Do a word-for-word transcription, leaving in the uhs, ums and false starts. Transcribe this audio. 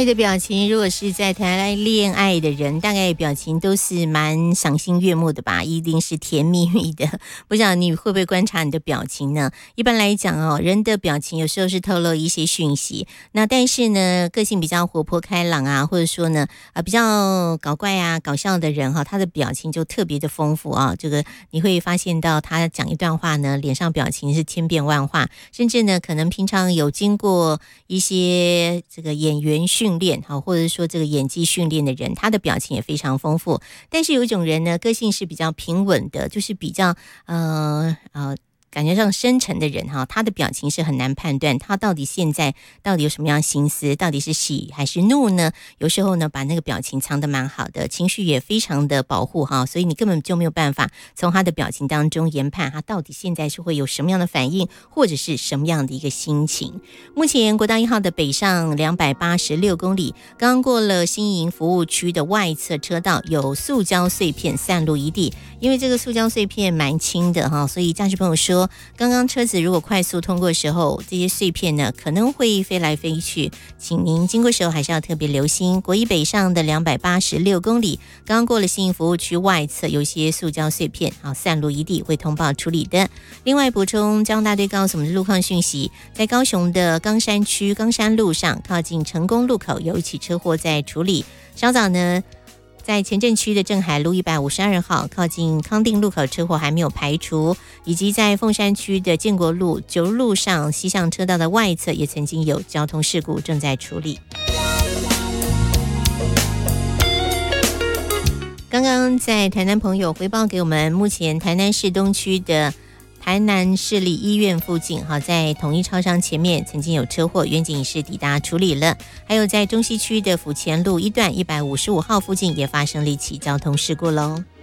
爱的表情，如果是在谈恋爱的人，大概表情都是蛮赏心悦目的吧，一定是甜蜜蜜的。不知道你会不会观察你的表情呢？一般来讲哦，人的表情有时候是透露一些讯息，那但是呢，个性比较活泼开朗啊，或者说呢，呃，比较搞怪啊、搞笑的人哈，他的表情就特别的丰富啊。这个你会发现到他讲一段话呢，脸上表情是千变万化，甚至呢，可能平常有经过一些这个演员训练哈，或者说这个演技训练的人，他的表情也非常丰富。但是有一种人呢，个性是比较平稳的，就是比较呃呃。感觉上深沉的人哈，他的表情是很难判断，他到底现在到底有什么样的心思，到底是喜还是怒呢？有时候呢，把那个表情藏得蛮好的，情绪也非常的保护哈，所以你根本就没有办法从他的表情当中研判他到底现在是会有什么样的反应，或者是什么样的一个心情。目前国道一号的北上两百八十六公里，刚过了新营服务区的外侧车道，有塑胶碎片散落一地，因为这个塑胶碎片蛮轻的哈，所以驾驶朋友说，刚刚车子如果快速通过的时候，这些碎片呢可能会飞来飞去，请您经过时候还是要特别留心。国一北上的两百八十六公里，刚刚过了新营服务区外侧，有一些塑胶碎片好散落一地，会通报处理的。另外补充交通大队告诉我们的路况讯息，在高雄的冈山区冈山路上，靠近成功路口有一起车祸在处理，稍早呢在前镇区的镇海路一百五十二号靠近康定路口车祸还没有排除，以及在凤山区的建国路九路上西向车道的外侧也曾经有交通事故正在处理。刚刚在台南朋友回报给我们，目前台南市东区的台南市立医院附近，好，在统一超商前面曾经有车祸，员警是抵达处理了。还有在中西区的府前路一段一百五十五号附近也发生了一起交通事故喽。